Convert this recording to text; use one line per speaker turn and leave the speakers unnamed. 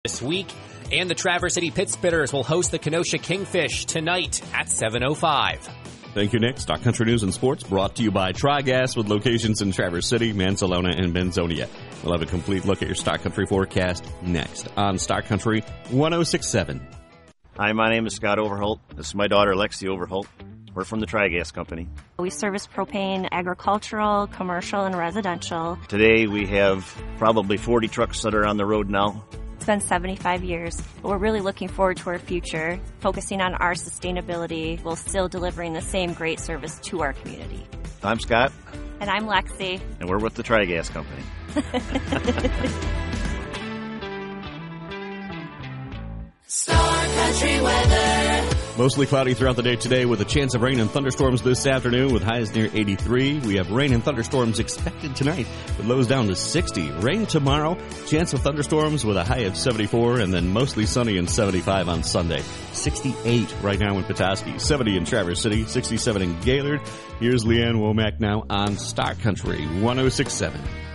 this week. And the Traverse City Pit Spitters will host the Kenosha Kingfish tonight at 7:05.
Thank you, Nick. Star Country News and Sports brought to you by Tri-Gas with locations in Traverse City, Manzalona, and Benzonia. We'll have a complete look at your Star Country forecast next on Star Country 106.7.
Hi, my name is Scott Overholt. This is my daughter, Lexi Overholt. We're from the Tri-Gas Company.
We service propane, agricultural, commercial, and residential.
Today we have probably 40 trucks that are on the road now.
It's been 75 years. We're really looking forward to our future, focusing on our sustainability while still delivering the same great service to our community.
I'm Scott.
And I'm Lexi.
And we're with the Tri-Gas Company.
Star Country weather.
Mostly cloudy throughout the day today with a chance of rain and thunderstorms this afternoon with highs near 83. We have rain and thunderstorms expected tonight with lows down to 60. Rain tomorrow, chance of thunderstorms with a high of 74, and then mostly sunny and 75 on Sunday. 68 right now in Petoskey, 70 in Traverse City, 67 in Gaylord. Here's Leanne Womack now on Star Country 106.7.